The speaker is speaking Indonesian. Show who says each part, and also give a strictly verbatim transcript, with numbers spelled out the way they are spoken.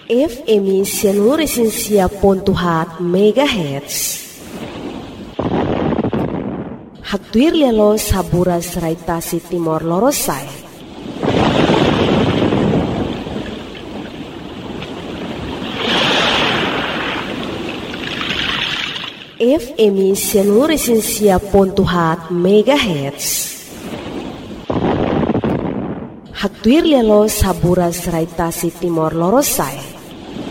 Speaker 1: F M Sianuresensia pontuhat megahertz. Haktuir lelo sabura seraitasi Timor Lorosai. F M Sianuresensia pontuhat megahertz. Haktuir lelo sabura seraitasi Timor Lorosai.